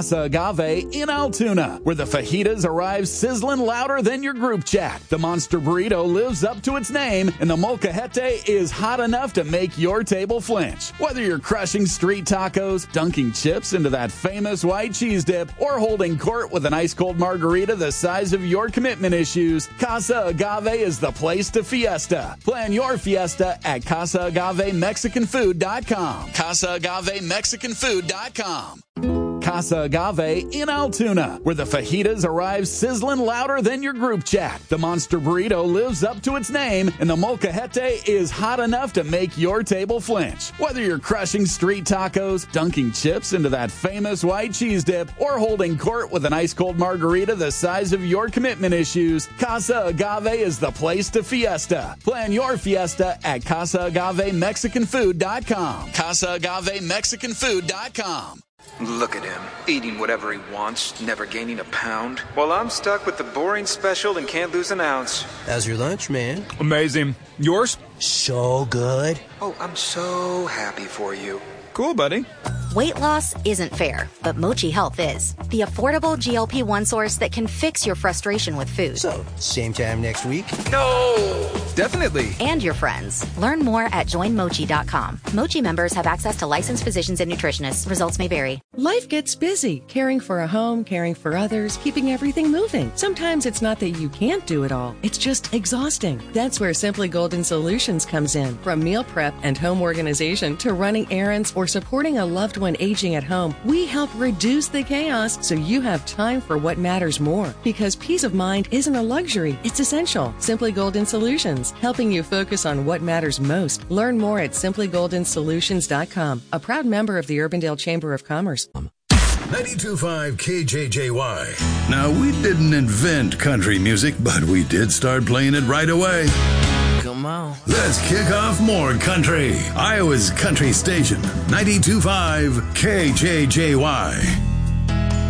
Casa Agave in Altoona, where the fajitas arrive sizzling louder than your group chat. The Monster Burrito lives up to its name, and the molcajete is hot enough to make your table flinch. Whether you're crushing street tacos, dunking chips into that famous white cheese dip, or holding court with an ice-cold margarita the size of your commitment issues, Casa Agave is the place to fiesta. Plan your fiesta at CasaAgaveMexicanFood.com. CasaAgaveMexicanFood.com. Casa Agave in Altoona, where the fajitas arrive sizzling louder than your group chat. The Monster Burrito lives up to its name, and the molcajete is hot enough to make your table flinch. Whether you're crushing street tacos, dunking chips into that famous white cheese dip, or holding court with an ice-cold margarita the size of your commitment issues, Casa Agave is the place to fiesta. Plan your fiesta at CasaAgaveMexicanFood.com. CasaAgaveMexicanFood.com. Look at him, eating whatever he wants, never gaining a pound. While I'm stuck with the boring special and can't lose an ounce. How's your lunch, man? Amazing. Yours? So good. Oh, I'm so happy for you. Cool, buddy. Weight loss isn't fair, but Mochi Health is. The affordable GLP-1 source that can fix your frustration with food. So, same time next week? No! Definitely. And your friends. Learn more at joinmochi.com. Mochi members have access to licensed physicians and nutritionists. Results may vary. Life gets busy. Caring for a home, caring for others, keeping everything moving. Sometimes it's not that you can't do it all. It's just exhausting. That's where Simply Golden Solutions comes in. From meal prep and home organization to running errands or supporting a loved one aging at home, we help reduce the chaos so you have time for what matters more. Because peace of mind isn't a luxury, it's essential. Simply Golden Solutions, helping you focus on what matters most. Learn more at simplygolden.solutions.com, a proud member of the Urbandale Chamber of Commerce. 92.5 KJJY. Now, we didn't invent country music, but we did start playing it right away. Come on. Let's kick off more country. Iowa's country station, 92.5 KJJY.